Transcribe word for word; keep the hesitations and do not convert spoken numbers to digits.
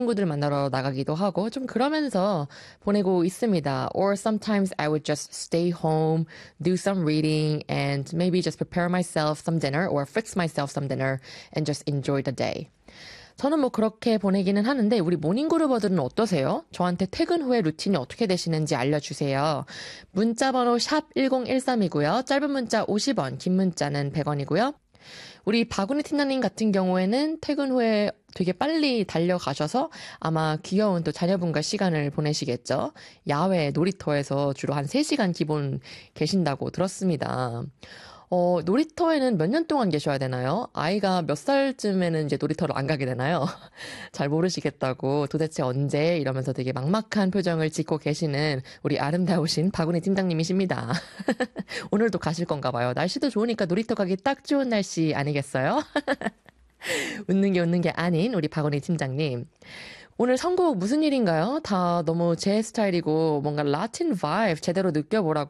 친구들 만나러 나가기도 하고 좀 그러면서 보내고 있습니다. Or sometimes I would just stay home, do some reading, and maybe just prepare myself some dinner or fix myself some dinner and just enjoy the day. 저는 뭐 그렇게 보내기는 하는데 우리 모닝그루버들은 어떠세요? 저한테 퇴근 후에 루틴이 어떻게 되시는지 알려주세요. 문자번호 샵 일공일삼이고요. 짧은 문자 오십 원, 긴 문자는 백 원이고요. 우리 박은희 팀장님 같은 경우에는 퇴근 후에 되게 빨리 달려가셔서 아마 귀여운 또 자녀분과 시간을 보내시겠죠. 야외 놀이터에서 주로 한 세 시간 기본 계신다고 들었습니다. 어, 놀이터에는 몇 년 동안 계셔야 되나요? 아이가 몇 살쯤에는 이제 놀이터를 안 가게 되나요? 잘 모르시겠다고 도대체 언제 이러면서 되게 막막한 표정을 짓고 계시는 우리 아름다우신 박은희 팀장님이십니다. 오늘도 가실 건가 봐요. 날씨도 좋으니까 놀이터 가기 딱 좋은 날씨 아니겠어요? 웃는 게 웃는 게 아닌 우리 박은희 팀장님. 오늘 선곡 무슨 일인가요? 다 너무 제 스타일이고 뭔가 라틴 바이브 제대로 느껴보라고